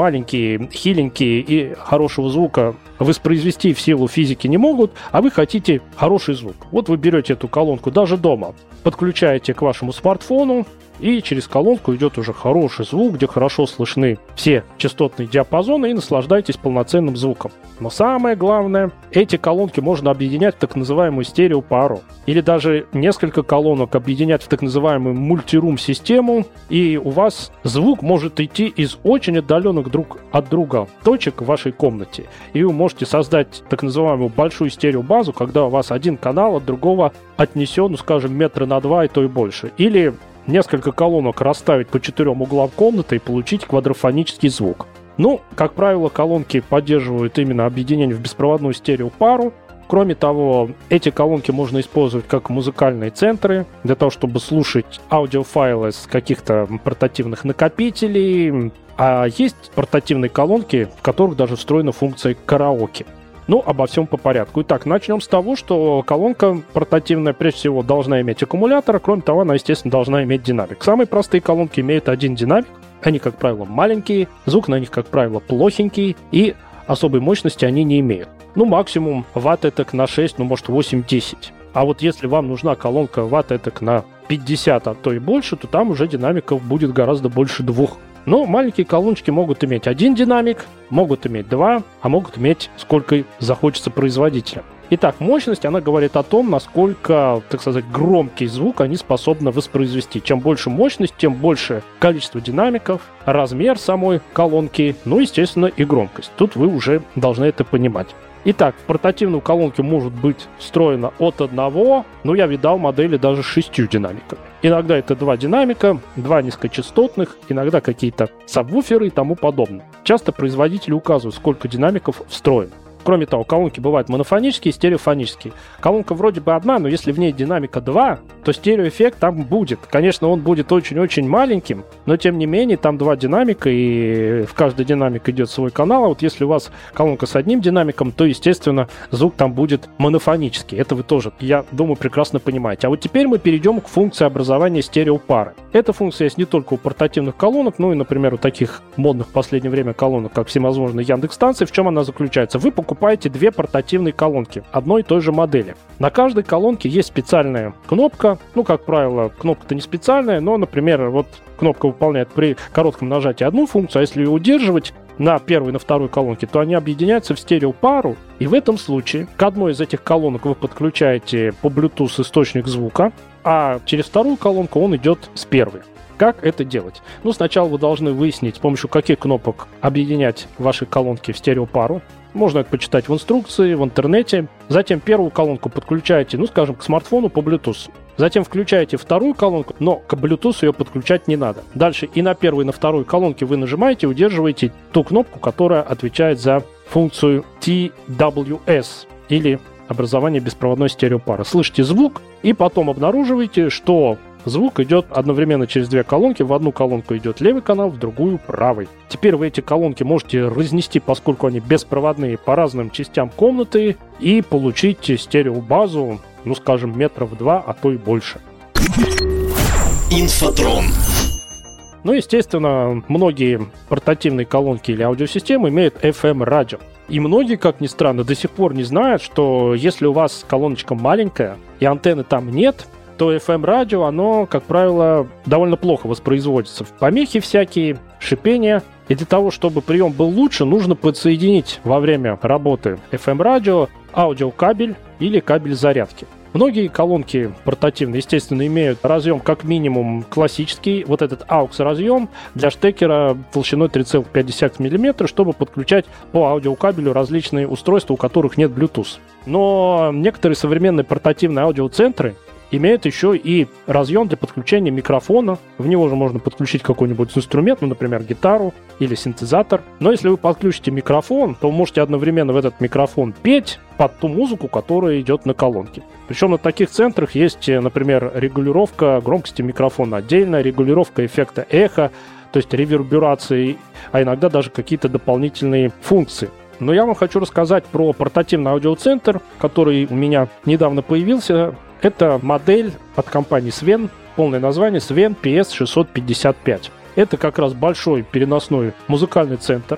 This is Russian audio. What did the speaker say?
маленькие, хиленькие и хорошего звука воспроизвести в силу физики не могут, а вы хотите хороший звук. Вот вы берете эту колонку даже дома, подключаете к вашему смартфону, и через колонку идет уже хороший звук, где хорошо слышны все частотные диапазоны, и наслаждаетесь полноценным звуком. Но самое главное, эти колонки можно объединять в так называемую стереопару. Или даже несколько колонок объединять в так называемую мультирум-систему, и у вас звук может идти из очень отдаленных друг от друга точек в вашей комнате. И вы можете создать так называемую большую стереобазу, когда у вас один канал от другого отнесен, скажем, метра на 2 и то и больше. Или несколько колонок расставить по 4 углам комнаты и получить квадрофонический звук. Ну, как правило, колонки поддерживают именно объединение в беспроводную стереопару. Кроме того, эти колонки можно использовать как музыкальные центры для того, чтобы слушать аудиофайлы с каких-то портативных накопителей. А есть портативные колонки, в которых даже встроена функция караоке. Ну, обо всем по порядку. Итак, начнем с того, что колонка портативная прежде всего должна иметь аккумулятор, кроме того, она, естественно, должна иметь динамик. Самые простые колонки имеют один динамик, они, как правило, маленькие, звук на них, как правило, плохенький, и особой мощности они не имеют. Ну, максимум ватт этак на 6, ну, может, 8-10. А вот если вам нужна колонка ватт этак на 50, а то и больше, то там уже динамиков будет гораздо больше 2. Но маленькие колоночки могут иметь один динамик, могут иметь 2, а могут иметь сколько захочется производителя. Итак, мощность, она говорит о том, насколько, так сказать, громкий звук они способны воспроизвести. Чем больше мощность, тем больше количество динамиков, размер самой колонки, ну, естественно, и громкость. Тут вы уже должны это понимать. Итак, в портативную колонку может быть встроено от 1, но я видал модели даже с 6 динамиками. Иногда это 2 динамика, 2 низкочастотных, иногда какие-то сабвуферы и тому подобное. Часто производители указывают, сколько динамиков встроено. Кроме того, колонки бывают монофонические и стереофонические. Колонка вроде бы одна, но если в ней динамика 2, то стереоэффект там будет. Конечно, он будет очень-очень маленьким, но тем не менее там 2 динамика, и в каждый динамик идет свой канал. А вот если у вас колонка с одним динамиком, то, естественно, звук там будет монофонический. Это вы тоже, я думаю, прекрасно понимаете. А вот теперь мы перейдем к функции образования стереопары. Эта функция есть не только у портативных колонок, но и, например, у таких модных в последнее время колонок, как всевозможные Яндекс-станции. В чем она заключается? Вы покупаете 2 портативные колонки одной и той же модели. На каждой колонке есть специальная кнопка. Ну, как правило, кнопка-то не специальная, но, например, вот кнопка выполняет при коротком нажатии одну функцию, а если ее удерживать на первой и на второй колонке, то они объединяются в стереопару. И в этом случае к одной из этих колонок вы подключаете по Bluetooth источник звука, а через вторую колонку он идет с первой. Как это делать? Ну, сначала вы должны выяснить, с помощью каких кнопок объединять ваши колонки в стереопару. Можно это почитать в инструкции, в интернете. Затем первую колонку подключаете, ну, скажем, к смартфону по Bluetooth. Затем включаете вторую колонку, но к Bluetooth ее подключать не надо. Дальше и на первой, и на второй колонке вы нажимаете, удерживаете ту кнопку, которая отвечает за функцию TWS, или образование беспроводной стереопары. Слышите звук, и потом обнаруживаете, что звук идет одновременно через 2 колонки. В одну колонку идет левый канал, в другую правый. Теперь вы эти колонки можете разнести, поскольку они беспроводные, по разным частям комнаты и получить стереобазу, ну, скажем, метров 2, а то и больше. Инфотрон. Ну, естественно, многие портативные колонки или аудиосистемы имеют FM-радио. И многие, как ни странно, до сих пор не знают, что если у вас колоночка маленькая и антенны там нет, то FM-радио, оно, как правило, довольно плохо воспроизводится. Помехи всякие, шипения. И для того, чтобы прием был лучше, нужно подсоединить во время работы FM-радио аудиокабель или кабель зарядки. Многие колонки портативные, естественно, имеют разъем как минимум классический, вот этот AUX-разъем для штекера толщиной 3,5 мм, чтобы подключать по аудиокабелю различные устройства, у которых нет Bluetooth. Но некоторые современные портативные аудиоцентры имеют еще и разъем для подключения микрофона. В него же можно подключить какой-нибудь инструмент, ну, например, гитару или синтезатор. Но если вы подключите микрофон, то вы можете одновременно в этот микрофон петь под ту музыку, которая идет на колонке. Причем на таких центрах есть, например, регулировка громкости микрофона отдельно, регулировка эффекта эхо, то есть реверберации, а иногда даже какие-то дополнительные функции. Но я вам хочу рассказать про портативный аудиоцентр, который у меня недавно появился. Это модель от компании Sven, полное название Sven PS655. Это как раз большой переносной музыкальный центр.